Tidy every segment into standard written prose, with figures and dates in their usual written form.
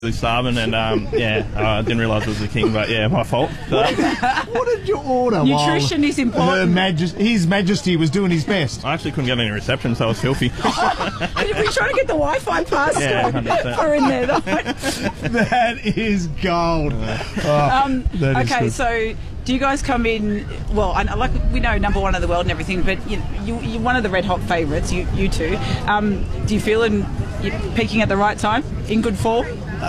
really starving, and I didn't realise it was the king, but yeah, my fault. What did you order? Nutrition is important. His Majesty was doing his best. I actually couldn't get any reception, so I was filthy. Did we try to get the Wi-Fi password? Yeah, 100%. For in there, though. That is gold. Okay, so do you guys come in? Well, like we know ¡1 of the world and everything, but you're one of the red hot favourites. You two. Do you feel you're peaking at the right time, in good form?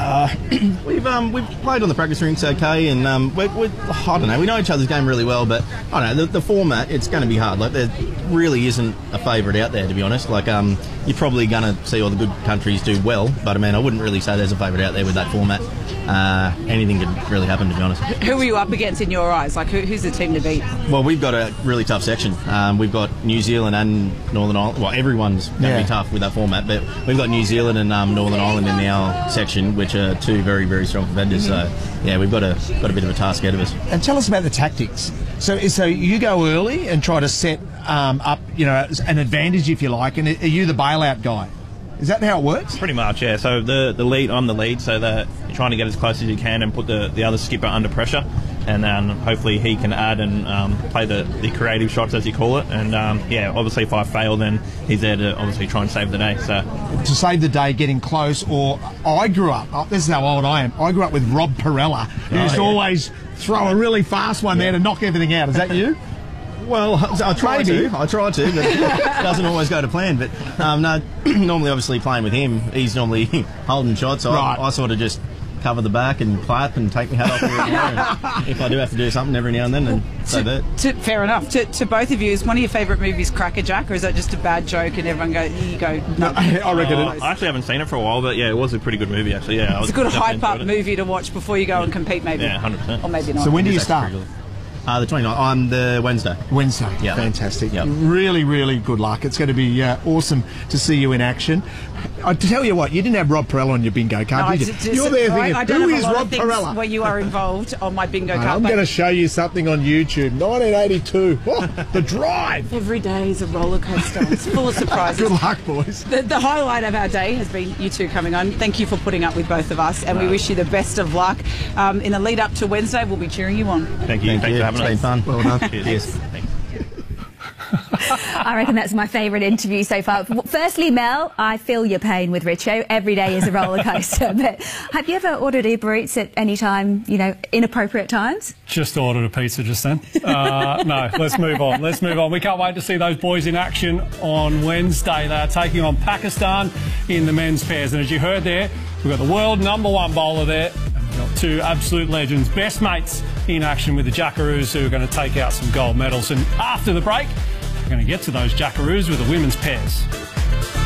We've played on the practice rinks okay, and I don't know, we know each other's game really well, but I don't know, the format, it's going to be hard. Like, there really isn't a favourite out there, to be honest. Like, you're probably going to see all the good countries do well, but I mean, I wouldn't really say there's a favourite out there with that format. Anything could really happen, to be honest. Who are you up against in your eyes? Like, who's the team to beat? Well, we've got a really tough section. We've got New Zealand and Northern Ireland. Well, everyone's going to be tough with that format, but we've got New Zealand and Northern Ireland in our section, which are two very, very strong competitors. So, yeah, we've got a bit of a task ahead of us. And tell us about the tactics. So you go early and try to set up, an advantage, if you like, and are you the bailout guy? Is that how it works? Pretty much, yeah. So I'm the lead, so that you're trying to get as close as you can and put the other skipper under pressure, and then hopefully he can add and play the creative shots, as you call it. And obviously if I fail, then he's there to obviously try and save the day. So to save the day, getting close. Or I grew up. This is how old I am. I grew up with Rob Perella, who used to always throw a really fast one there to knock everything out. Is that you? Well, I try to, but it doesn't always go to plan. But no, normally, obviously, playing with him, he's normally holding shots. So I sort of just cover the back and clap and take my hat off every now and if I do have to do something every now and then, then so that. Fair enough. To both of you, is one of your favourite movies Crackerjack, or is that just a bad joke and everyone go? No, I reckon I actually haven't seen it for a while, but yeah, it was a pretty good movie actually. Yeah, it's a good hype-up movie to watch before you go and compete, maybe. Yeah, 100%. Or maybe not. So when do you start? The 29th, on the Wednesday. Yeah. Fantastic. Yep. Really, really good luck. It's going to be awesome to see you in action. I tell you what, you didn't have Rob Perella on your bingo card, did you? You're there thinking, who is Rob Perella? Where you are involved on my bingo card. I'm going to show you something on YouTube. 1982. The Drive. Every day is a roller coaster. It's full of surprises. Good luck, boys. The highlight of our day has been you two coming on. Thank you for putting up with both of us, and we wish you the best of luck. In the lead up to Wednesday, we'll be cheering you on. Thank you. Thanks for having us. It's been fun. Well done. Cheers. Thanks. I reckon that's my favourite interview so far. Firstly, Mel, I feel your pain with Richo. Every day is a roller coaster. But have you ever ordered Uber Eats at any time, inappropriate times? Just ordered a pizza just then. No, let's move on. We can't wait to see those boys in action on Wednesday. They are taking on Pakistan in the men's pairs. And as you heard there, we've got the world #1 bowler there. And we've got two absolute legends, best mates in action with the Jackaroos, who are going to take out some gold medals. And after the break, we're going to get to those Jackaroos with the women's pairs.